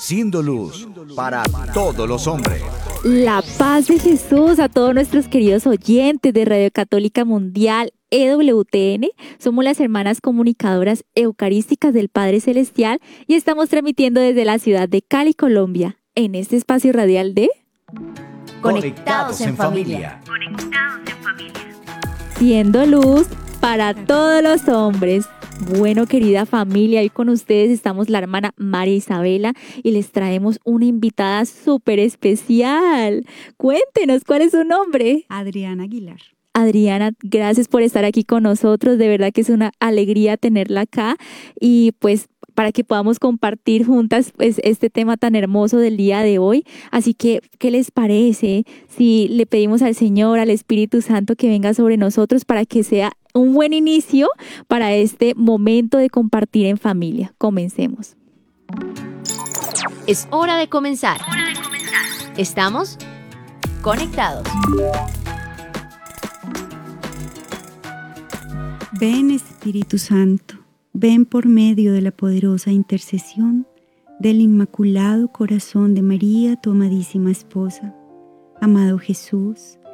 siendo luz para todos los hombres. La paz de Jesús a todos nuestros queridos oyentes de Radio Católica Mundial EWTN. Somos las hermanas comunicadoras eucarísticas del Padre Celestial y estamos transmitiendo desde la ciudad de Cali, Colombia, en este espacio radial de Conectados en familia. Siendo luz para todos los hombres. Bueno, querida familia, hoy con ustedes estamos la hermana María Isabela y les traemos una invitada súper especial. Cuéntenos, ¿cuál es su nombre? Adriana Aguilar. Adriana, gracias por estar aquí con nosotros. De verdad que es una alegría tenerla acá y pues para que podamos compartir juntas pues, este tema tan hermoso del día de hoy. Así que, ¿qué les parece si le pedimos al Señor, al Espíritu Santo que venga sobre nosotros para que sea un buen inicio para este momento de compartir en familia? Comencemos. Es hora de comenzar. Estamos conectados. Ven, Espíritu Santo, ven por medio de la poderosa intercesión del Inmaculado Corazón de María, tu amadísima esposa. Amado Jesús,